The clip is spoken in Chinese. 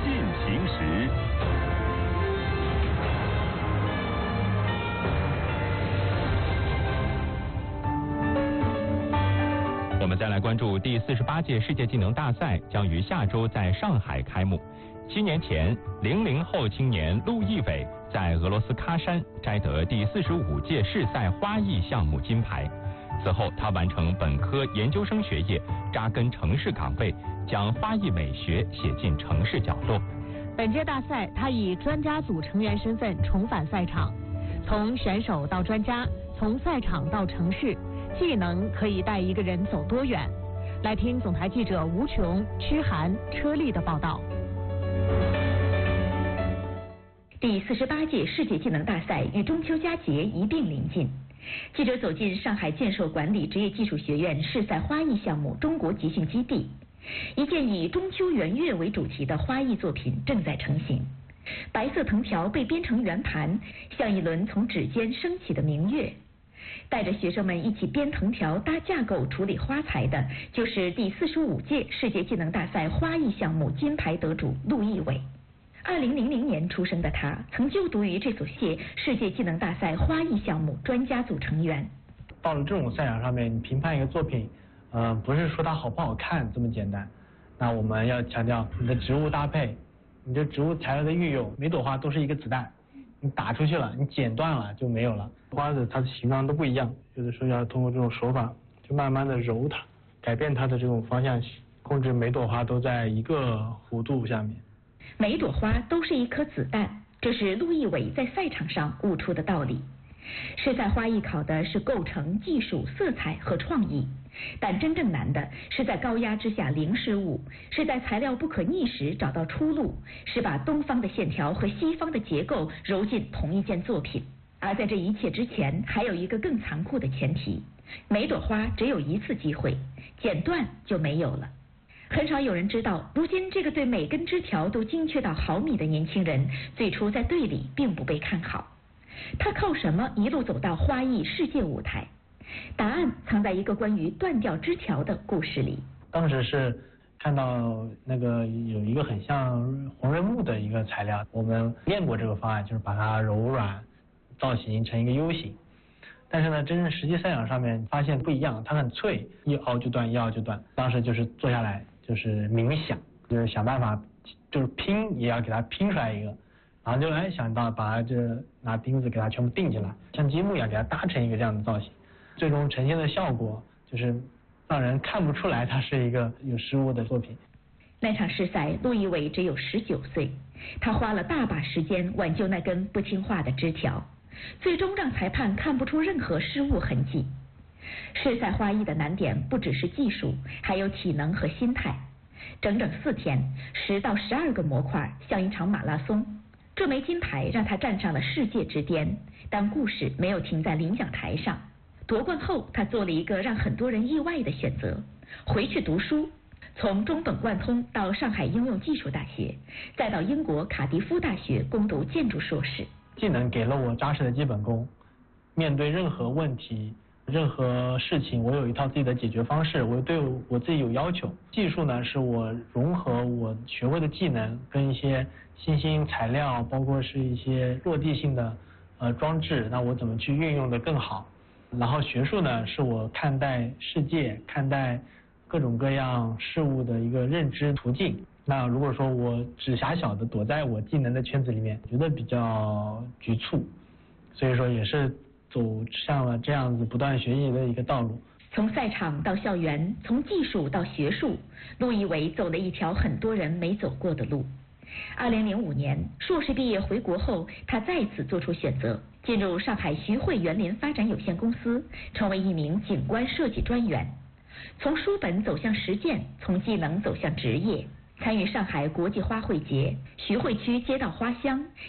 进行时。我们再来关注第48届世界技能大赛将于下周在上海开幕。7年前，00后青年陆毅伟在俄罗斯喀山摘得第45届世赛花艺项目金牌。此后，他完成本科、研究生学业，扎根城市岗位，将花艺美学写进城市角落。 本届大赛，他以专家组成员身份重返赛场，从选手到专家，从赛场到城市。技能可以带一个人走多远？来听总台记者吴琼、屈涵、车丽的报道。 第48届世界技能大赛与中秋佳节一并临近，记者走进上海建设管理职业技术学院世赛花艺项目中国集训基地，一件以中秋圆月为主题的花艺作品正在成型。白色藤条被编成圆盘，像一轮从指尖升起的明月。带着学生们一起编藤条、搭架构、处理花材的，就是第45届世界技能大赛花艺项目金牌得主陆毅伟。2000年出生的他，曾就读于这所世界技能大赛花艺项目专家组成员。 到了这种赛场上面，你评判一个作品，不是说它好不好看这么简单。那我们要强调你的植物搭配，你的植物材料的运用，每朵花都是一个子弹。你打出去了，你剪断了就没有了。花的它的形状都不一样，有的时候要通过这种手法，就慢慢的揉它，改变它的这种方向性，控制每朵花都在一个弧度下面。 每朵花都是一颗子弹，这是陆毅伟在赛场上悟出的道理。世赛花艺考的是构成、技术、色彩和创意，但真正难的是在高压之下零失误，是在材料不可逆时找到出路，是把东方的线条和西方的结构揉进同一件作品。而在这一切之前，还有一个更残酷的前提：每朵花只有一次机会，剪断就没有了。很少有人知道，如今这个对每根枝条都精确到毫米的年轻人，最初在队里并不被看好。他靠什么一路走到花艺世界舞台？答案藏在一个关于断掉枝条的故事里。 当时是看到那个有一个很像红瑞木的一个材料，我们练过这个方案，就是把它柔软造型成一个 U 型。但是呢，真正实际赛场上面发现不一样，它很脆，一凹就断，一凹就断。当时就是坐下来就是冥想，就是想办法，就是拼也要给它拼出来一个。然后就想到把它就拿钉子给它全部钉起来，像积木一样给它搭成一个这样的造型，最终呈现的效果就是让人看不出来它是一个有失误的作品。 那场世赛，陆毅伟只有19岁，他花了大把时间挽救那根不听话的枝条，最终让裁判看不出任何失误痕迹。世赛花艺的难点不只是技术，还有体能和心态。整整4天，10到12个模块，像一场马拉松。这枚金牌让他站上了世界之巅，但故事没有停在领奖台上。夺冠后，他做了一个让很多人意外的选择，回去读书。从中本贯通到上海应用技术大学，再到英国卡迪夫大学攻读建筑硕士。 技能给了我扎实的基本功，面对任何问题、任何事情，我有一套自己的解决方式，我对我自己有要求。技术呢，是我融合我学会的技能跟一些新兴材料，包括是一些落地性的装置，那我怎么去运用的更好。然后学术呢，是我看待世界、看待各种各样事物的一个认知途径。那如果说我只狭小的躲在我技能的圈子里面，觉得比较局促，所以说也是走向了这样子不断学习的一个道路。 从赛场到校园，从技术到学术，陆毅伟走了一条很多人没走过的路。2005年硕士毕业回国后，他再次做出选择，进入上海徐汇园林发展有限公司，成为一名景观设计专员。从书本走向实践，从技能走向职业，参与上海国际花卉节、徐汇区街道花香，